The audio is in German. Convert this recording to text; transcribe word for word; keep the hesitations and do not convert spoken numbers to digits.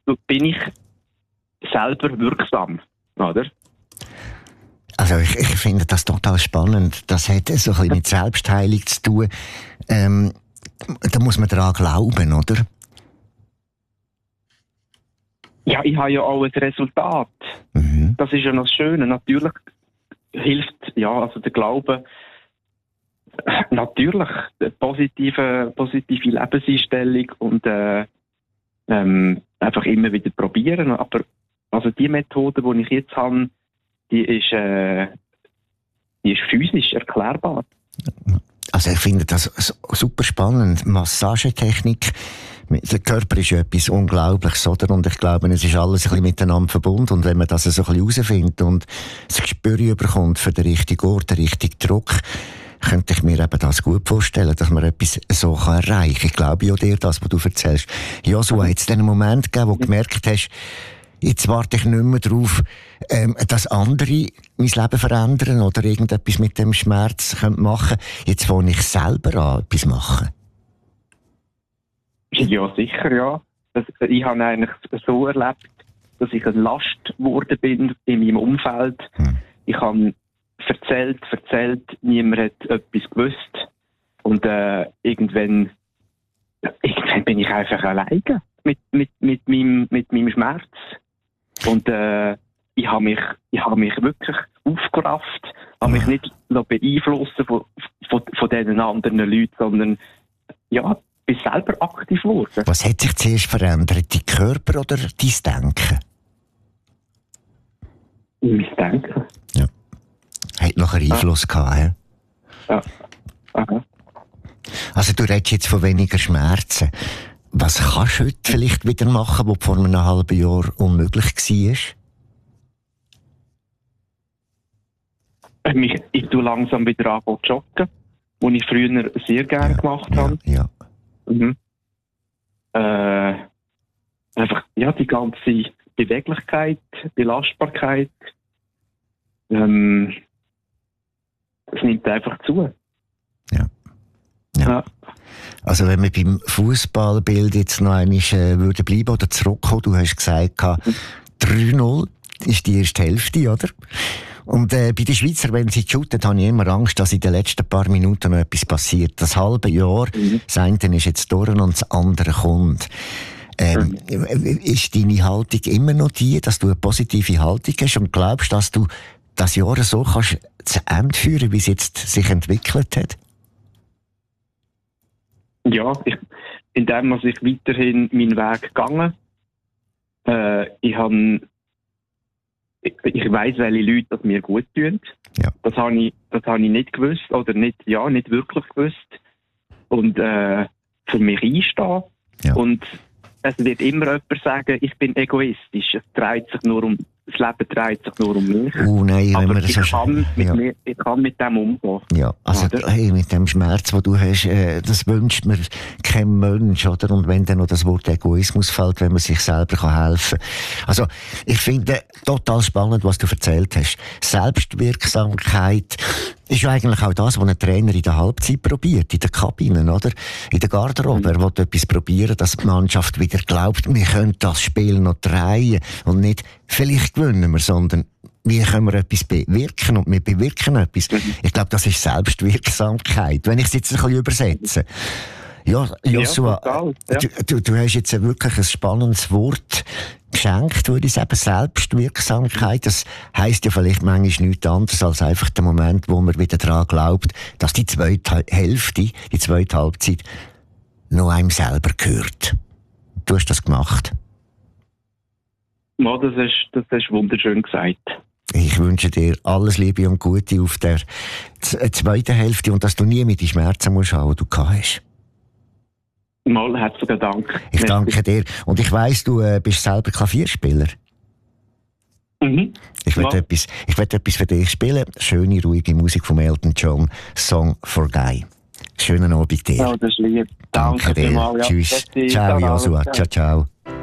bin ich selber wirksam, oder? Also ich, ich finde das total spannend. Das hat so ein bisschen mit Selbstheilung zu tun. Ähm, da muss man daran glauben, oder? Ja, ich habe ja auch ein Resultat. Mhm. Das ist ja noch das Schöne. Natürlich hilft, ja, also der Glaube, natürlich eine positive, positive Lebenseinstellung und äh, ähm, einfach immer wieder probieren. Aber also die Methode, die ich jetzt habe, die ist, äh, die ist physisch erklärbar. Also ich finde das super spannend. Massagetechnik, der Körper ist ja etwas Unglaubliches, oder? Und ich glaube, es ist alles ein bisschen miteinander verbunden. Und wenn man das so ein bisschen herausfindet und das Gespür bekommt für den richtigen Ort, den richtigen Druck, könnte ich mir eben das gut vorstellen, dass man etwas so erreichen kann. Ich glaube ja dir, das, was du erzählst. Joshua, hat es einen Moment gegeben, wo du gemerkt hast, jetzt warte ich nicht mehr darauf, ähm, dass andere mein Leben verändern oder irgendetwas mit dem Schmerz machen können. Jetzt fange ich selber an, etwas machen. Ja, sicher, ja. Das, ich habe eigentlich so erlebt, dass ich eine Last geworden bin in meinem Umfeld. Hm. Ich habe erzählt, erzählt, niemand hat etwas gewusst. Und äh, irgendwann, irgendwann bin ich einfach alleine mit, mit, mit, meinem, mit meinem Schmerz. Und äh, ich habe mich, ich habe mich wirklich aufgerafft, habe mich nicht beeinflussen von, von, von diesen anderen Leuten, sondern ja, bin selber aktiv geworden. Was hat sich zuerst verändert? Dein Körper oder dein Denken? Mein Denken. Ja. Hat noch einen Einfluss ja. gehabt, he? Ja. Aha. Also du redest jetzt von weniger Schmerzen. Was kannst du heute vielleicht wieder machen, was vor einem halben Jahr unmöglich war? Ich, ich tue langsam wieder an zu joggen, was ich früher sehr gerne ja, gemacht ja, habe. Ja. Mhm. Äh, einfach, ja, die ganze Beweglichkeit, Belastbarkeit, ähm, es nimmt einfach zu. Ja. Ja. ja. Also wenn wir beim Fußballbild jetzt noch einmal äh, würden bleiben oder zurückkommen, du hast gesagt, mhm. drei null ist die erste Hälfte, oder? Und äh, bei den Schweizer, wenn sie shooten, habe ich immer Angst, dass in den letzten paar Minuten noch etwas passiert. Das halbe Jahr, mhm. das eine ist jetzt durch und das andere kommt. Ähm, mhm. Ist deine Haltung immer noch die, dass du eine positive Haltung hast und glaubst, dass du das Jahr so kannst zu Ende führen, wie es jetzt sich entwickelt hat? Ja, ich, indem ich weiterhin meinen Weg gegangen. Äh, ich habe Ich, ich weiss, welche Leute das mir gut tun. Ja. Das habe ich, das habe ich nicht gewusst oder nicht, ja, nicht wirklich gewusst. Und äh, für mich einstehen. Ja. Und es wird immer jemand sagen, ich bin egoistisch. Es dreht sich nur um, das Leben dreht sich nur um mich. Oh nein, aber wenn man ich, so kann mit ja. mir, ich kann mit dem umgehen. Ja, also hey, mit dem Schmerz, den du hast, äh, das wünscht mir kein Mensch, oder? Und wenn dann noch das Wort Egoismus fällt, wenn man sich selber kann helfen kann. Also, ich finde total spannend, was du erzählt hast. Selbstwirksamkeit ist ja eigentlich auch das, was ein Trainer in der Halbzeit probiert, in der Kabine, oder? In der Garderobe. Er will etwas probieren, dass die Mannschaft wieder glaubt, wir können das Spiel noch drehen und nicht, vielleicht gewinnen wir, sondern wie können wir etwas bewirken und wir bewirken etwas. Ich glaube, das ist Selbstwirksamkeit. Wenn ich es jetzt ein bisschen übersetze. Ja, Joshua, ja, ja. Du, du, du hast jetzt wirklich ein spannendes Wort geschenkt, würde ich sagen, Selbstwirksamkeit. Das heisst ja vielleicht manchmal nichts anderes als einfach der Moment, wo man wieder daran glaubt, dass die zweite Hälfte, die zweite Halbzeit noch einem selber gehört. Du hast das gemacht. Ja, das ist, das ist wunderschön gesagt. Ich wünsche dir alles Liebe und Gute auf der z- zweiten Hälfte und dass du nie mit den Schmerzen musst haben, die du gehabt hast. Mal herzlichen Dank. Ich danke dir. Und ich weiss, du äh, bist selber Klavierspieler. Mhm. Ich werde etwas, ich werde etwas für dich spielen. Schöne, ruhige Musik von Elton John. Song for Guy. Schönen Abend dir. Ja, das ist lieb. Danke, danke dir. Mal, ja. Tschüss. Ciao, Joshua. Ciao, ciao.